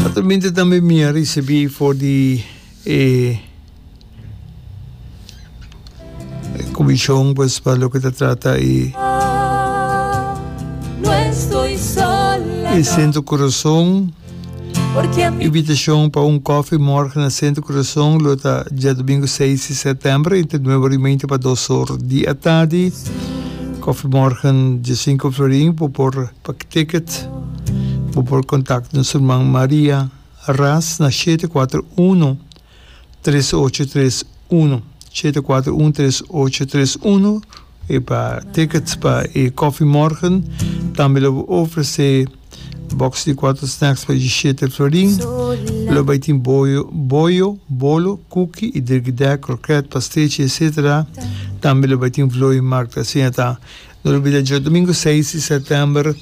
Attualmente também mi recebi for di comisión pues para lo que te trata No estoy sola. e Centro Coração. Porque a mi Invitação para coffee morgen na Centro Coração, lota dia domingo 6 de setembro, entre 9h30 para 2h da tarde. Coffee morgen de 5 florim, por ticket, por contato com sua irmã Maria Arras na 741-3831. 741-3831 e para tickets para coffee morgen, também oferecer box de 4 snacks para 17 florim. Lo vai ter bolo, cookie, idrigidé, croquete, pastéis, etc. Também lo vai ter vlog e marca assim, tá? No lo domingo 6 de setembro,